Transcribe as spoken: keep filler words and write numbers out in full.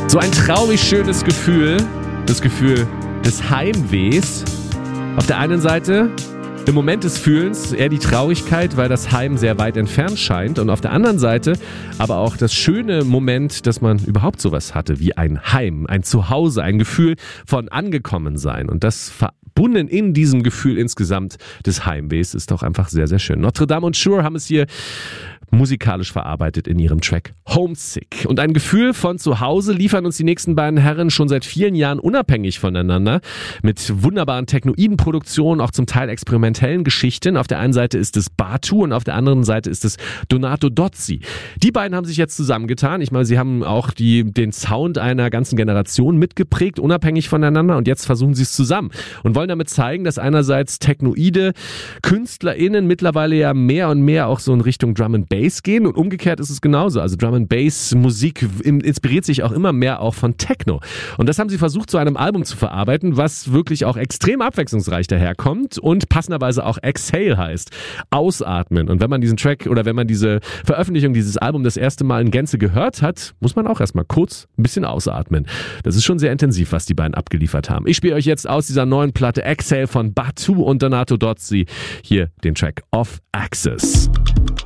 So ein traurig schönes Gefühl, das Gefühl des Heimwehs. Auf der einen Seite im Moment des Fühlens eher die Traurigkeit, weil das Heim sehr weit entfernt scheint, und auf der anderen Seite aber auch das schöne Moment, dass man überhaupt sowas hatte wie ein Heim, ein Zuhause, ein Gefühl von Angekommensein, und das verbunden in diesem Gefühl insgesamt des Heimwehs ist doch einfach sehr, sehr schön. Notre Dame und Shure haben es hier musikalisch verarbeitet in ihrem Track Homesick. Und ein Gefühl von Zuhause liefern uns die nächsten beiden Herren schon seit vielen Jahren unabhängig voneinander mit wunderbaren Technoiden-Produktionen, auch zum Teil experimentellen Geschichten. Auf der einen Seite ist es Batu und auf der anderen Seite ist es Donato Dozzi. Die beiden haben sich jetzt zusammengetan. Ich meine, sie haben auch die, den Sound einer ganzen Generation mitgeprägt, unabhängig voneinander, und jetzt versuchen sie es zusammen und wollen damit zeigen, dass einerseits Technoide KünstlerInnen mittlerweile ja mehr und mehr auch so in Richtung Drum and Bass gehen, und umgekehrt ist es genauso. Also Drum and Bass Musik inspiriert sich auch immer mehr auch von Techno. Und das haben sie versucht, zu einem Album zu verarbeiten, was wirklich auch extrem abwechslungsreich daherkommt und passenderweise auch Exhale heißt. Ausatmen. Und wenn man diesen Track oder wenn man diese Veröffentlichung dieses Albums das erste Mal in Gänze gehört hat, muss man auch erstmal kurz ein bisschen ausatmen. Das ist schon sehr intensiv, was die beiden abgeliefert haben. Ich spiele euch jetzt aus dieser neuen Platte Exhale von Batu und Donato Dozzi hier den Track Off Axis.